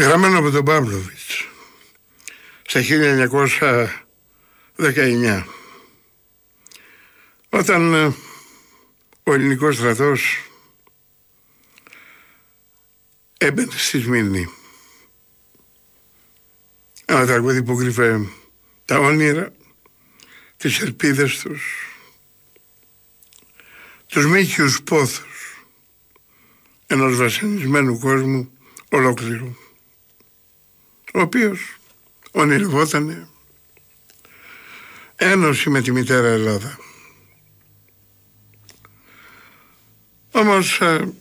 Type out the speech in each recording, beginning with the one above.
Γραμμένο από τον Παύλοβιτς στα 1919, όταν ο ελληνικός στρατός έμπαινε στη Σμύρνη. Ένα τραγούδι που κρύβε τα όνειρα, τις ελπίδες τους μύχιους πόθους ενός βασανισμένου κόσμου ολόκληρου, ο οποίος ονειρευότανε ένωση με τη μητέρα Ελλάδα. Όμως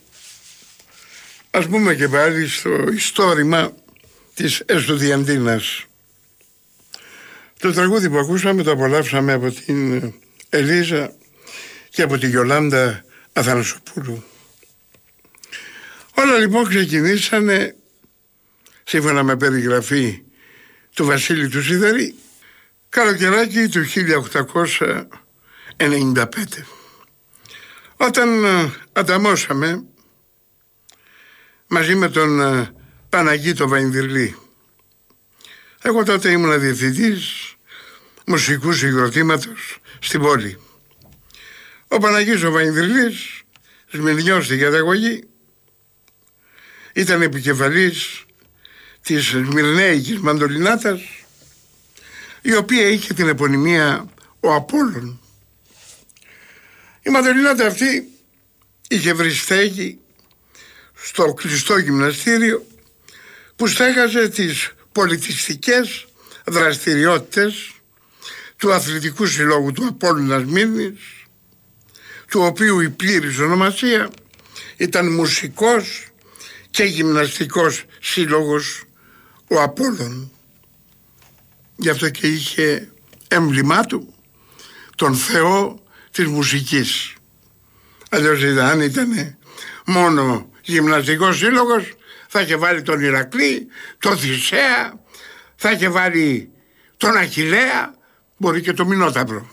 ας πούμε και πάλι στο ιστόρημα της Εστουδιαντίνας. Το τραγούδι που ακούσαμε το απολαύσαμε από την Ελίζα και από τη Γιολάντα Αθανασοπούλου. Όλα λοιπόν ξεκινήσανε σύμφωνα με περιγραφή του Βασίλη του Σιδερή καλοκαιράκι του 1895, όταν ανταμώσαμε μαζί με τον Παναγί το Βαϊνδυρλή. Εγώ τότε ήμουν διευθυντής μουσικού συγκροτήματος στην πόλη. Ο Παναγής ο Βαϊνδυρλής, Σμυρνιός στην καταγωγή, ήταν επικεφαλής της Σμυρνέικης Μαντολινάτας, η οποία είχε την επωνυμία ο Απόλλων. Η Μαντολινάτα αυτή είχε βρει στέγη στο κλειστό γυμναστήριο που στέγαζε τις πολιτιστικές δραστηριότητες του Αθλητικού Συλλόγου του Απόλλωνα Σμύρνης, του οποίου η πλήρης ονομασία ήταν Μουσικός και Γυμναστικός Σύλλογος ο Απόλλων. Γι' αυτό και είχε έμβλημά του τον Θεό της μουσικής. Αλλιώς αν ήταν μόνο Γυμναστικός Σύλλογος θα είχε βάλει τον Ηρακλή, τον Θησέα, θα είχε βάλει τον Αχιλλέα, μπορεί και τον Μινόταυρο.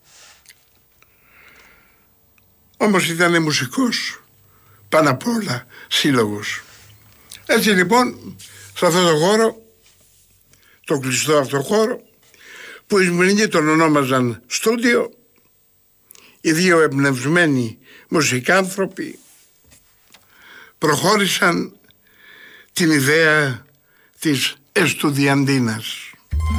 Όμως ήταν μουσικός πάνω απ' όλα σύλλογος. Έτσι λοιπόν, σε αυτό το χώρο, το κλειστό αυτό χώρο, που οι Σμυρνοί τον ονόμαζαν στούντιο, οι δύο εμπνευσμένοι μουσικάνθρωποι προχώρησαν την ιδέα της Εστουδιαντίνας.